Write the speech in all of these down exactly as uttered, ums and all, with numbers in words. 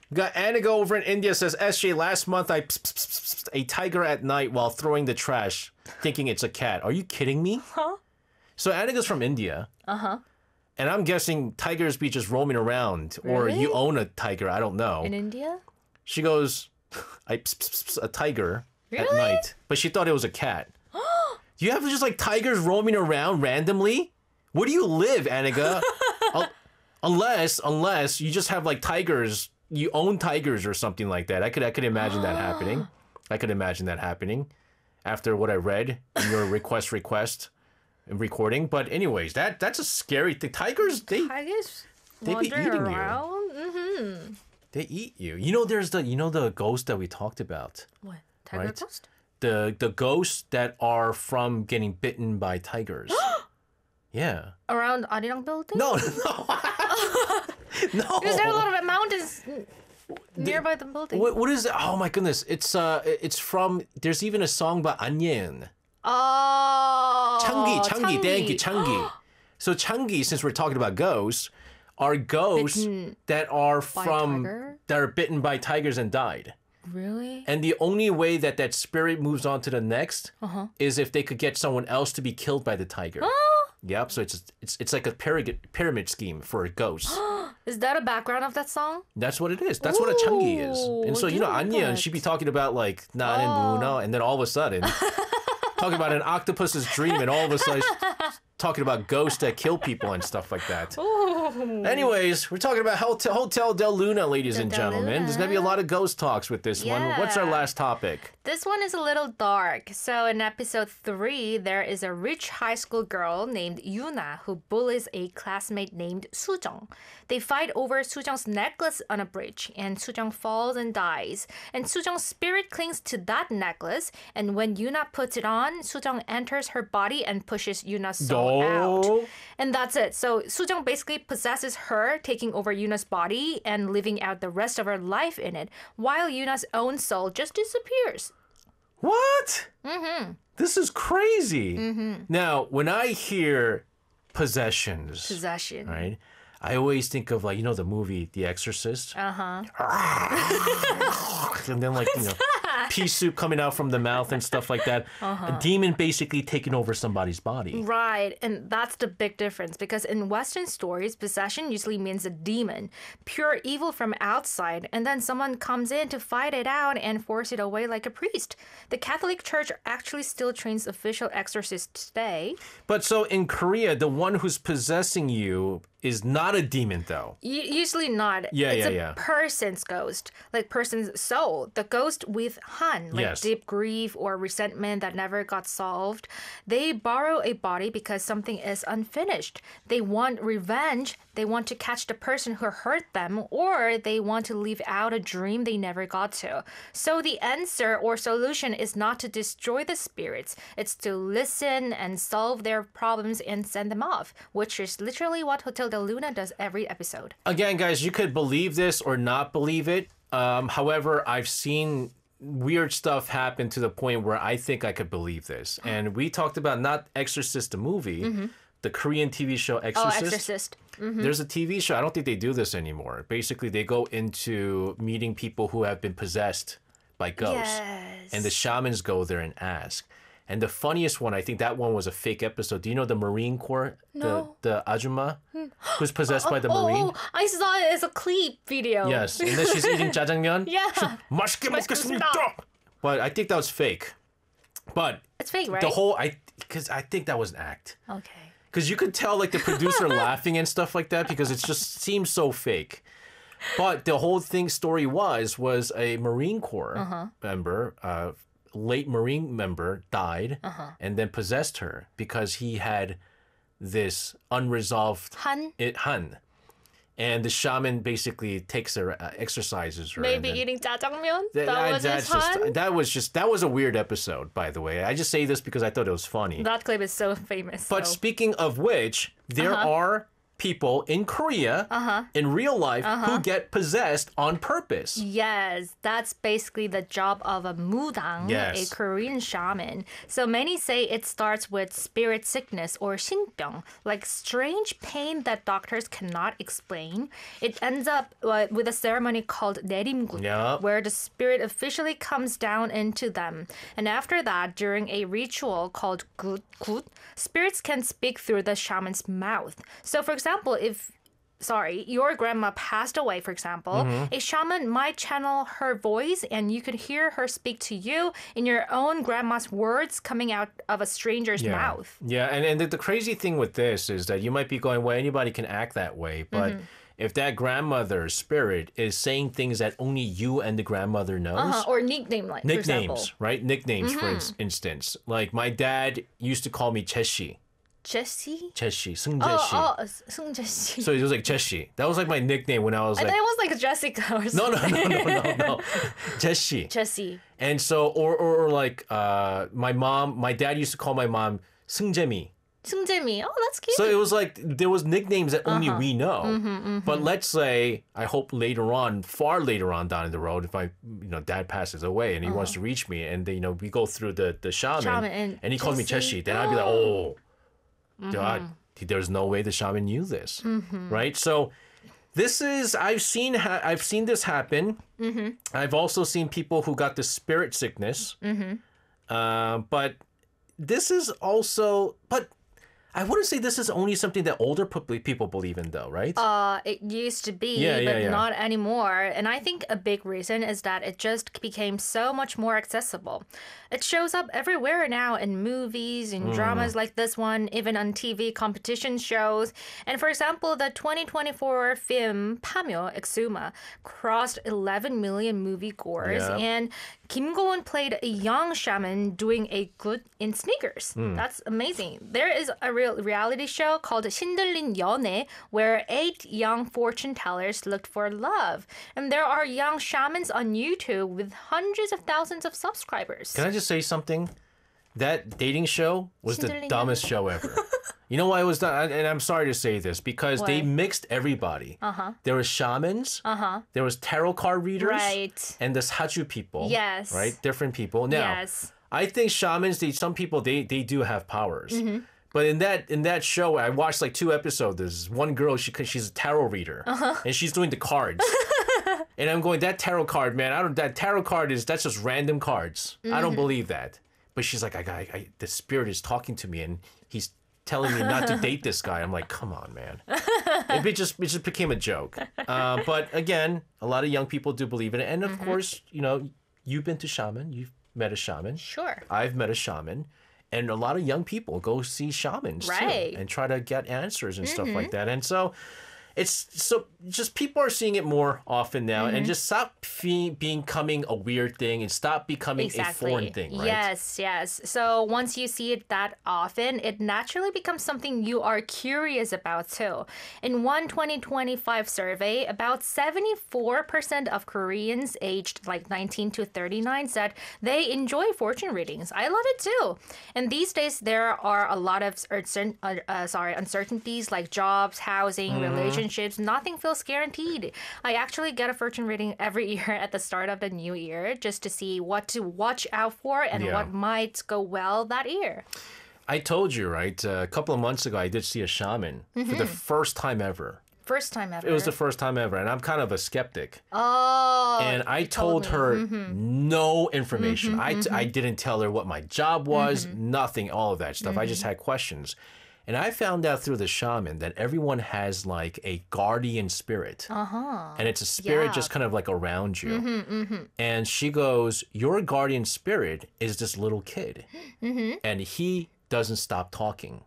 We got Aniga over in India says, S J, last month I pss, pss, pss, pss, a tiger at night while throwing the trash, thinking it's a cat. Are you kidding me? Huh? So Aniga's from India. Uh-huh. And I'm guessing tigers be just roaming around. Or Really? you own a tiger. I don't know. In India? She goes, I pss, pss, pss, a tiger at Really? night. But she thought it was a cat. Do you have just like tigers roaming around randomly? Where do you live, Aniga? uh, unless, unless you just have like tigers, you own tigers or something like that. I could, I could imagine that happening. I could imagine that happening after what I read in your request request and recording. But anyways, that that's a scary thing. Tigers, they Tigers They be wandering eating you. around? Mm-hmm. they eat you. You know, there's the you know the ghost that we talked about. What? Tiger Right. ghost? The the ghosts that are from getting bitten by tigers. Yeah. Around Arirang building? No, no. no. Because there are a lot of mountains n- nearby the building. What, what is it? Oh my goodness. It's uh it's from there's even a song by Anyen. Oh. Changi, Changi, thank you, Changi. So Changi, since we're talking about ghosts, are ghosts Bitten that are by a from tiger? that are bitten by tigers and died. Really? And the only way that that spirit moves on to the next Uh-huh. is if they could get someone else to be killed by the tiger. Yep. So it's it's it's like a pyramid pyramid scheme for a ghost. Is that a background of that song? That's what it is. That's what a Changi is. And so Ooh, you know, I didn't know Anya, that. she'd be talking about like na and Luna, and then all of a sudden talking about an octopus's dream, and all of a sudden talking about ghosts that kill people and stuff like that. Anyways, we're talking about Hotel, Hotel Del Luna, ladies and Del gentlemen. There's going to be a lot of ghost talks with this one. What's our Yeah. last topic? This one is a little dark. So in episode three, there is a rich high school girl named Yuna who bullies a classmate named Sujong. They fight over Sujong's necklace on a bridge, and Sujong falls and dies. And Sujong's spirit clings to that necklace, and when Yuna puts it on, Sujong enters her body and pushes Yuna's soul Oh. out. And that's it. So Sujong basically possesses her, taking over Yuna's body and living out the rest of her life in it, while Yuna's own soul just disappears. What? Mm-hmm. This is crazy. Mm-hmm. Now, when I hear possessions, Possession. right, I always think of like, you know, the movie The Exorcist? Uh-huh. And then like, you know, pea soup coming out from the mouth and stuff like that. A demon basically taking over somebody's body. Right, and that's the big difference because in Western stories, possession usually means a demon, pure evil from outside, and then someone comes in to fight it out and force it away like a priest. The Catholic Church actually still trains official exorcists today. But so in Korea, the one who's possessing you is not a demon though. U- usually not. Yeah, it's yeah, a yeah. person's ghost, like person's soul. The ghost with han, like Yes. deep grief or resentment that never got solved. They borrow a body because something is unfinished. They want revenge. They want to catch the person who hurt them, or they want to live out a dream they never got to. So the answer or solution is not to destroy the spirits. It's to listen and solve their problems and send them off, which is literally what Hotel Del Luna does every episode. Again, guys, you could believe this or not believe it. Um, however, I've seen weird stuff happen to the point where I think I could believe this. And we talked about not Exorcist the movie, the Korean T V show Oh, Exorcist. Exorcist. There's a T V show. I don't think they do this anymore. Basically, they go into meeting people who have been possessed by ghosts. Yes. And the shamans go there and ask. And the funniest one, I think that one was a fake episode. Do you know the Marine Corps? No. The, the Ajumma who's possessed by the Marine? Oh, I saw it as a clip video. Yes. And then she's eating jjajangmyeon. Yeah. 맛있게 맛있겠습니다. 먹겠습니다. But I think that was fake. But It's fake, right? the whole, I because I think that was an act. Okay. Because you could tell like the producer laughing and stuff like that because it just seems so fake. But the whole thing story was was a Marine Corps Uh-huh. member, uh, late Marine member died Uh-huh. and then possessed her because he had this unresolved Han? it Han. And the shaman basically takes her, uh, exercises her. and Maybe then- eating jjajangmyeon? Th- That I- was that's his just, Han? that was just that was a weird episode, by the way. I just say this because I thought it was funny. That clip is so famous. But so. speaking of which, there Uh-huh. are people in Korea, in real life, who get possessed on purpose. Yes, that's basically the job of a mudang, Yes. a Korean shaman. So many say it starts with spirit sickness or 신병, like strange pain that doctors cannot explain. It ends up uh, with a ceremony called 내림굿, Yeah. where the spirit officially comes down into them. And after that, during a ritual called 굿, 굿, spirits can speak through the shaman's mouth. So, for example, if sorry, your grandma passed away, for example, Mm-hmm. a shaman might channel her voice and you could hear her speak to you in your own grandma's words coming out of a stranger's Yeah. mouth. Yeah, and, and the, the crazy thing with this is that you might be going, well, anybody can act that way, but Mm-hmm. if that grandmother's spirit is saying things that only you and the grandmother knows, Uh-huh. Or nickname, like, for example. nicknames, right? Nicknames, for ins- Mm-hmm. instance. Like my dad used to call me Cheshi, Jesse? Cheshi, Oh, 승재씨. oh, 승재씨. So it was like Cheshi. That was like my nickname when I was I like, thought it was like Jessica or no, something. no, no, no, no, no, Cheshi. Jesse. And so, or, or, or like, uh, my mom, my dad used to call my mom 승재미. 승재미. Oh, that's cute. So it was like there was nicknames that only Uh-huh. we know. Mm-hmm, But let's say I hope later on, far later on down the road, if my you know dad passes away and he wants to reach me, and you know we go through the the shaman, Uh-huh. Shaman and he calls me Jesse. Cheshi, then I'd be like, oh, Mm-hmm. God, there's no way the shaman knew this, right? So this is I've seen ha- I've seen this happen. Mm-hmm. I've also seen people who got the spirit sickness, Mm-hmm. uh, but this is also but. I wouldn't say this is only something that older pe- people believe in, though, right? Uh, it used to be, Yeah, yeah, but yeah. not anymore. And I think a big reason is that it just became so much more accessible. It shows up everywhere now in movies, in dramas like this one, even on T V competition shows. And for example, the twenty twenty-four film 파묘 Exuma crossed eleven million movie goers, Yeah. and Kim Go-eun played a young shaman doing a good in sneakers. That's amazing. There is a real reality show called 신들린 연애 where eight young fortune tellers looked for love. And there are young shamans on YouTube with hundreds of thousands of subscribers. Can I just say something? That dating show was the 신들린 dumbest show ever. You know why it was done? And I'm sorry to say this because they Why? mixed everybody. Uh-huh. There was shamans. Uh-huh. There was tarot card readers. Right. And the Saju people. Yes. Right? Different people. Now, Yes. I think shamans, they, some people, they, they do have powers. Mm-hmm. But in that in that show, I watched like two episodes. There's one girl, she she's a tarot reader, Uh-huh. and she's doing the cards. And I'm going, that tarot card, man. I don't. That tarot card is that's just random cards. I Mm-hmm. don't believe that. But she's like, I, I, I, the spirit is talking to me, and he's telling me not to date this guy. I'm like, come on, man. It be- just it just became a joke. Uh, but again, a lot of young people do believe in it, and of Mm-hmm. course, you know, you've been to shaman, you've met a shaman. Sure. I've met a shaman. And a lot of young people go see shamans Right. Mm-hmm. too and try to get answers and stuff like that. And so it's so just people are seeing it more often now Mm-hmm. and just stop fe- becoming a weird thing and stop becoming a foreign thing, right? Yes, yes. So once you see it that often, it naturally becomes something you are curious about too. In one twenty twenty-five survey, about seventy-four percent of Koreans aged like nineteen to thirty-nine said they enjoy fortune readings. I love it too. And these days, there are a lot of uncertain, uh, uh, sorry, uncertainties like jobs, housing, Mm-hmm. relationships. Nothing feels guaranteed. I actually get a fortune reading every year at the start of the new year just to see what to watch out for and Yeah. what might go well that year. I told you, right? Uh, a couple of months ago, I did see a shaman for Mm-hmm. the first time ever. First time ever. It was the first time ever. And I'm kind of a skeptic. oh. And I you told, me. her Mm-hmm. no information. I, t- I didn't tell her what my job was, Mm-hmm. nothing, all of that stuff. I just had questions. And I found out through the shaman that everyone has like a guardian spirit. Uh-huh. And it's a spirit Yeah. just kind of like around you. And she goes, your guardian spirit is this little kid. And he doesn't stop talking.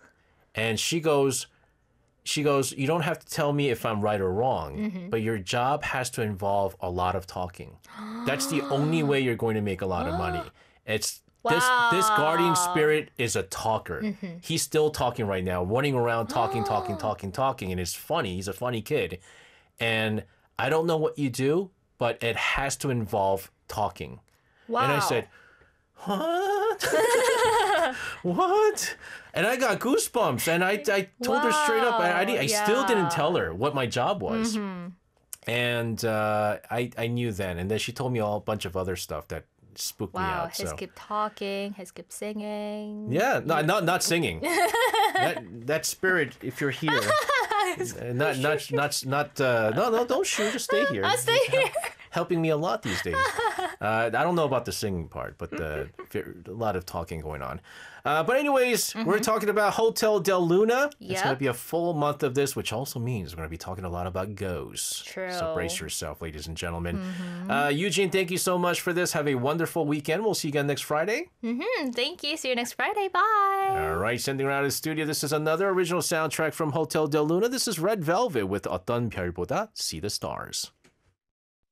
And she goes, she goes, you don't have to tell me if I'm right or wrong, but your job has to involve a lot of talking. That's the only way you're going to make a lot of money. It's this this guardian spirit is a talker. He's still talking right now, running around talking, talking, talking, talking, and it's funny. He's a funny kid. And I don't know what you do, but it has to involve talking. Wow. And I said, what? What? And I got goosebumps. And I, I told her straight up. I, I, di- I still didn't tell her what my job was. And uh, I, I knew then. And then she told me all a bunch of other stuff that spooked me Wow, out. he's So. keep talking, he's keep singing. Yeah, no, not not singing. that that spirit, if you're here, uh, not not not not uh, no no don't shoot, just stay here. I'll stay here. Helping me a lot these days. Uh, I don't know about the singing part, but uh, a lot of talking going on. Uh, but anyways, mm-hmm. we're talking about Hotel Del Luna. Yep. It's going to be a full month of this, which also means we're going to be talking a lot about ghosts. True. So brace yourself, ladies and gentlemen. Mm-hmm. Uh, Eugene, thank you so much for this. Have a wonderful weekend. We'll see you again next Friday. Mm-hmm. Thank you. See you next Friday. Bye. All right, sending around the studio. This is another original soundtrack from Hotel Del Luna. This is Red Velvet with 어떤 별보다 See the Stars.